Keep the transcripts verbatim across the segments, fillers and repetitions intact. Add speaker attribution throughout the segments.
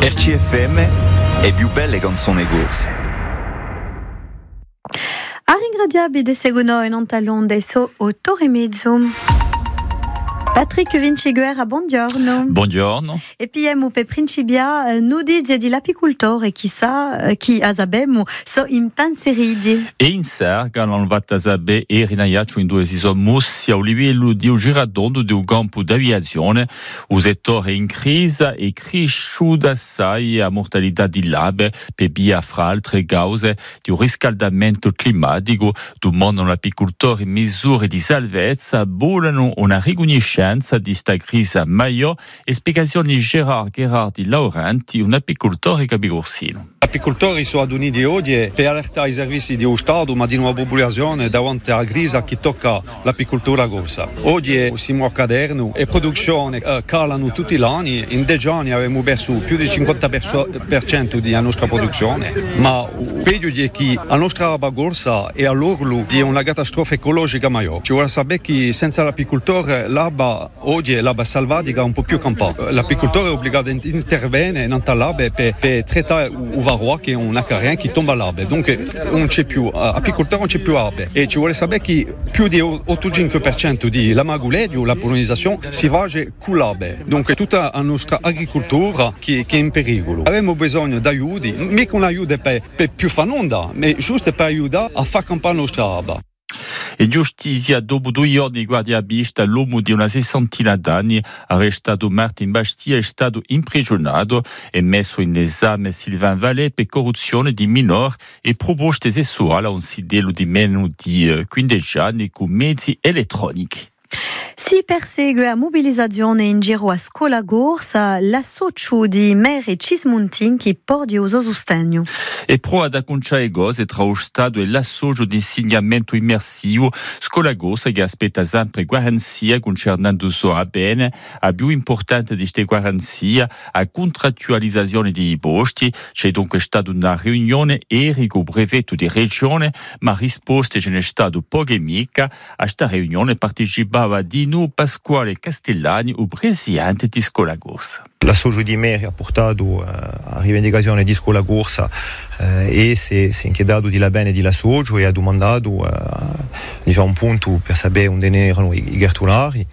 Speaker 1: R C F M è più belle canzoni corse.
Speaker 2: A ringraziare di seguire in talon dei so otto e mezzo. Patrick Vinciguerra, buongiorno.
Speaker 3: Buongiorno.
Speaker 2: E piemo per principia nudizie di l'apicultore, chissà chi a sabemo so impensieriti.
Speaker 3: E in serga non va a sapere e rinaiaccio in due si sono mossi a livello di un giradondo di un campo d'aviazione, un settore in crisi e cresciuta assai a mortalità di labe per via fra altre cause di un riscaldamento climatico. Domandano l'apicultore misure di salvezza, volano una riconoscenza di sta crisi maggiore e spiegazioni Gerard Gerardi Laurenti, un apicoltore capicorsino.
Speaker 4: Gli apicoltori sono riuniti oggi per allertare i servizi di Stato, ma di una popolazione davanti alla crisi che tocca l'apicoltura corsa. Oggi siamo a caderno e produzione eh, calano tutti gli anni. In dieci anni abbiamo perso più del cinquanta per cento della nostra produzione, ma peggio è che la nostra roba corsa è all'orlo di una catastrofe ecologica maggiore. Ci vuole sapere che senza l'apicoltore l'aba oggi è l'aba selvatica un po' più campata. L'apicoltore è obbligato ad intervenire in l'abe per, per trattare il varroa che è un acarien che tomba l'abe. Dunque non c'è più apicoltore, non c'è più abe. E ci vuole sapere che più di ottantacinque per cento di la maguleggio, la pollinizzazione, si va con l'abe. Dunque tutta la nostra agricoltura che, che è in pericolo. Abbiamo bisogno di aiuti, mica un aiuto per, per più fanonda, ma giusto per aiutare a far campare la nostra aba.
Speaker 3: E giustizia, dopo due giorni di guardia vista, l'uomo di una sessantina d'anni, arrestato Martin Bastia, è stato imprigionato e messo in esame Sylvain Vallet per corruzione di minore e proposte sessuali a un sidello di meno di quindici anni con mezzi elettronici.
Speaker 2: Si persegue a mobilizzazione in giro a scuola corsa l'associo di Mere Cismontin che porge uso sostegno.
Speaker 3: E pro ad acconciare cose tra lo Stato e l'associo di insegnamento immersivo, scuola corsa che aspetta sempre garanzia concernando so a bene, a più importante di queste garanzia, a contrattualizzazione dei posti. C'è dunque stata una riunione ieri con il brevetto di regione, ma risposte ce n'è stato poche mica. A questa riunione partecipava Dino Pasquale Castellani, il presidente di Scuola Corsa.
Speaker 5: L'associo di Mere ha portato uh, a rivendicazione di Scuola Corsa uh, e si è inchiedato di la bene di l'associo e ha domandato uh, diciamo, un punto per sapere dove erano i, i gertulari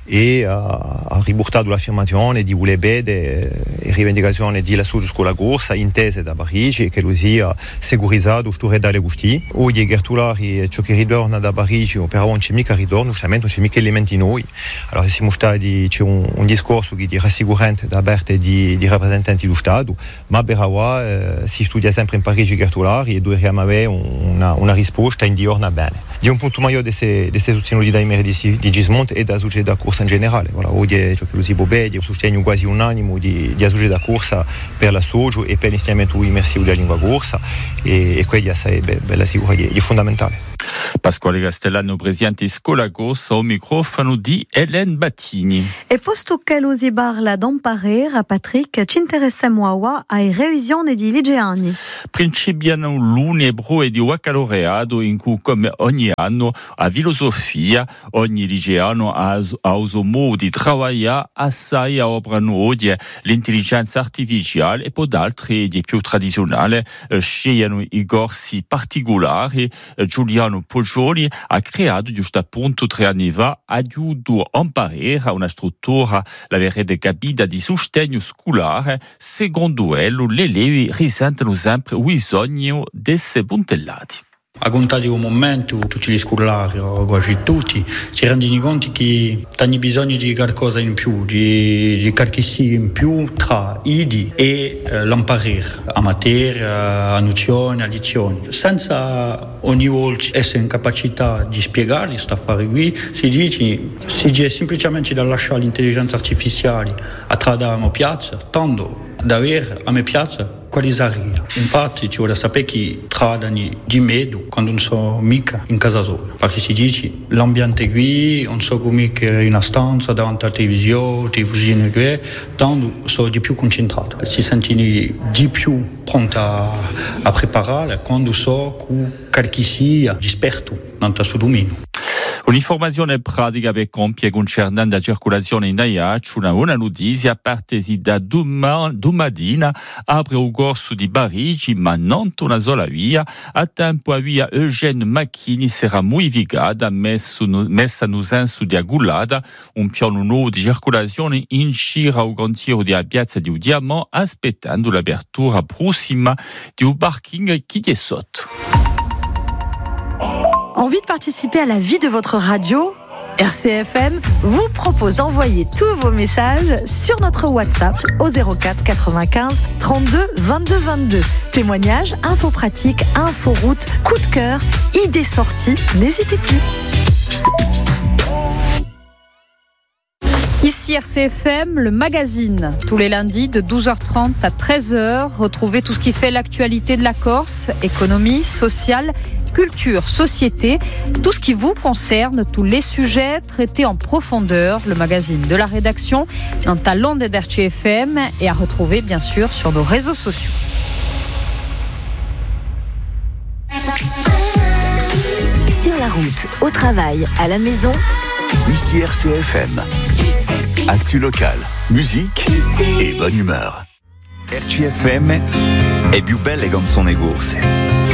Speaker 5: e uh, ha riportato l'affirmazione di voler vedere e rivendicazione di l'associo Scuola Corsa intese da Parigi e che lo sia segurizzato sto redale gusti. Oggi i gertulari ciò che ritorna da Parigi però non c'è mica ritorno, giustamente non c'è mica elementi noi. Allora siamo stati, c'è un, un discorso che di rassicurante da parte di, di rappresentanti dello Stato, ma però eh, si studia sempre in Parigi i gertulari e dovremmo avere una, una risposta in diurna bene. Di un punto maggiore di queste sostenuti dai meri di, di Gismonti e da società corsa in generale. Voilà, oggi è ciò che lo si può vedere, un sostegno quasi unanimo di, di società corsa per l'associo e per l'insegnamento immersivo della lingua corsa e, e quindi è bella sicura, è fondamentale.
Speaker 3: Pasquale Castellano, presidente di Scuola Corsa, al microfono di Hélène Battini.
Speaker 2: E posto che lo si parla d'imparare, Patrick, ci interessiamo a alle revisioni di liceani.
Speaker 3: Principiano l'unebro e di baccalaureato in cui, come ogni anno, a filosofia, ogni liceano ha il suo modo di lavorare assai a operano oggi l'intelligenza artificiale e poi altri di più tradizionali scegliano i corsi particolari. Giuliano Poggioli ha creato giusto appunto tre anni fa aiuto a imparare a una struttura la verrete capita di sostegno scolare. Secondo ello le elevi risentono sempre il bisogno di essere puntellati.
Speaker 6: A contare di un momento, tutti gli scolari, quasi tutti, si rendono conto che hanno bisogno di qualcosa in più, di, di qualcosa in più tra idi e eh, l'imparare a materia, a nozioni, a lezioni. Senza ogni volta essere in capacità di spiegare questa affare qui, si dice, si dice semplicemente da lasciare l'intelligenza artificiale a tradare la piazza, tanto da avere a mia piazza quali saria. Infatti ci vuole sapere che tradano di medo quando non so mica in casa sola, perché si dice l'ambiente qui non so come in una stanza davanti alla televisione, televisione qui, tanto sono di più concentrato, si sentono di più pronti a, a preparare quando so che qualche sia di esperto nel suo dominio.
Speaker 3: Un'informazione pratica per compie concernente la circolazione in Aiac, una buona notizia, a partire da domattina apre il corso di Parigi, ma non una sola via. A tempo a via Eugène Macchini sarà modificata, messa nel senso di Agulada, un piano nuovo di circolazione in giro al cantiere di piazza di Diamant, aspettando l'apertura prossima di un parking qui è sotto.
Speaker 2: Envie de participer à la vie de votre radio ? R C F M vous propose d'envoyer tous vos messages sur notre WhatsApp au zéro quatre quatre-vingt-quinze trente-deux vingt-deux vingt-deux. Témoignages, infos pratiques, infos routes, coup de cœur, idées sorties, n'hésitez plus.
Speaker 7: Ici R C F M, le magazine, tous les lundis de douze heures trente à treize heures. Retrouvez tout ce qui fait l'actualité de la Corse, économie, sociale, culture, société, tout ce qui vous concerne, tous les sujets traités en profondeur. Le magazine de la rédaction, un talent d'R C F M et à retrouver bien sûr sur nos réseaux sociaux.
Speaker 8: Sur la route, au travail, à la maison.
Speaker 9: Ici R C F M. Actu local, musique et bonne humeur.
Speaker 1: R C F M è più belle canzoni corse.